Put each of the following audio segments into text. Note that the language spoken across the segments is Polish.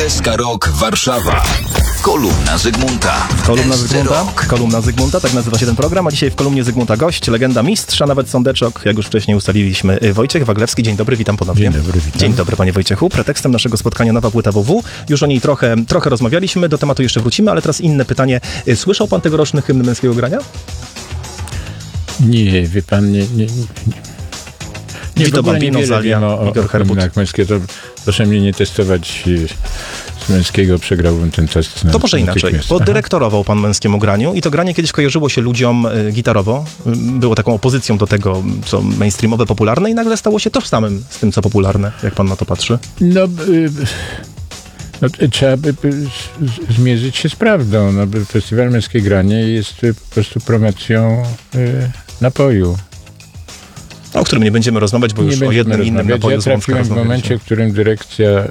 SK Rock Warszawa. Kolumna Zygmunta. Kolumna Zygmunta, tak nazywa się ten program, a dzisiaj w kolumnie Zygmunta gość, legenda, mistrz, a nawet sądeczok, jak już wcześniej ustaliliśmy, Wojciech Waglewski. Dzień dobry, witam ponownie. Dzień dobry, witam. Dzień dobry, panie Wojciechu. Pretekstem naszego spotkania nowa płyta WW. Już o niej trochę rozmawialiśmy, do tematu jeszcze wrócimy, ale teraz inne pytanie. Słyszał pan tegoroczny hymn Męskiego Grania? Nie, wie pan, nie. Vito Bambino, Zalia, Igor Herbut. Męskie, to proszę mnie nie testować z Męskiego, przegrałbym ten test. To może inaczej, bo dyrektorował pan Męskiemu Graniu i to granie kiedyś kojarzyło się ludziom gitarowo. Było taką opozycją do tego, co mainstreamowe, popularne i nagle stało się tożsamym z tym, co popularne. Jak pan na to patrzy? Trzeba by zmierzyć się z prawdą. Festiwal Męskie Granie jest po prostu promocją napoju. O którym nie będziemy rozmawiać, bo już o jednym innym napoju ja trafiłem w momencie, w którym dyrekcję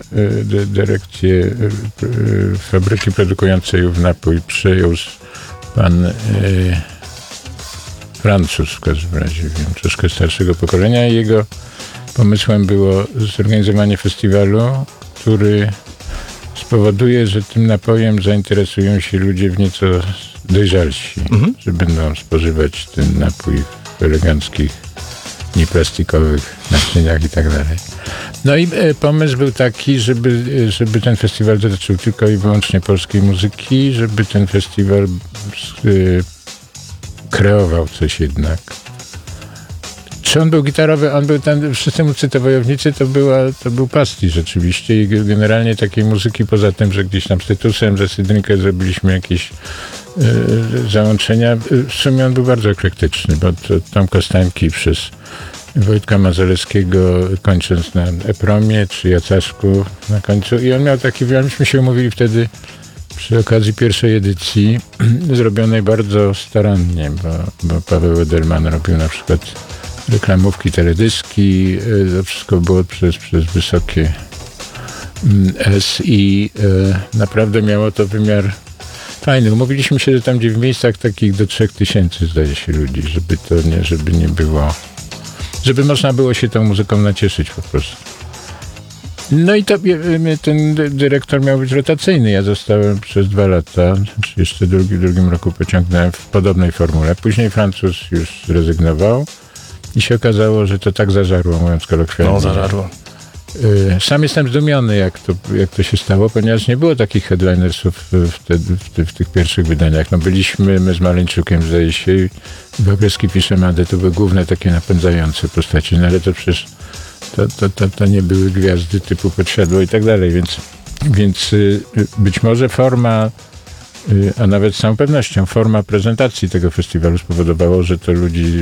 fabryki produkującej ów napój przejął pan Francuz, w każdym razie, wiem, troszkę starszego pokolenia, i jego pomysłem było zorganizowanie festiwalu, który spowoduje, że tym napojem zainteresują się ludzie w nieco dojrzalsi, że będą spożywać ten napój w eleganckich, nieplastikowych naczyniach i tak dalej. No i pomysł był taki, żeby ten festiwal dotyczył tylko i wyłącznie polskiej muzyki, żeby ten festiwal kreował coś jednak. Czy on był gitarowy? On był tam, wszyscy muzycy wojownicy, to był pastisz rzeczywiście i generalnie takiej muzyki, poza tym, że gdzieś tam z Tytusem, że Sydneykę zrobiliśmy jakieś załączenia. W sumie on był bardzo eklektyczny, bo to Tomka Stańki przez Wojtka Mazalewskiego, kończąc na Epromie, czy Jacaszku na końcu. I on miał taki, myśmy się umówili wtedy przy okazji pierwszej edycji, zrobionej bardzo starannie, bo Paweł Edelman robił na przykład reklamówki, teledyski, to wszystko było przez wysokie S i naprawdę miało to wymiar fajny. Umówiliśmy się, że tam gdzie w miejscach takich do 3000 zdaje się ludzi, żeby nie było, żeby można było się tą muzyką nacieszyć po prostu. No i ten dyrektor miał być rotacyjny. Ja zostałem przez 2 lata, znaczy jeszcze w drugim roku pociągnąłem w podobnej formule. Później Francuz już zrezygnował i się okazało, że to tak zażarło, mówiąc kolokwialnie. No, zażarło. Sam jestem zdumiony, jak to się stało, ponieważ nie było takich headlinersów w tych pierwszych wydaniach. Byliśmy my z Maleńczukiem, zdaje się, i Wagleski pisze Madę, to były główne takie napędzające postaci, no ale to przecież to nie były gwiazdy typu Podsiadło i tak dalej, więc być może forma, a nawet z całą pewnością forma prezentacji tego festiwalu spowodowało, że to ludzi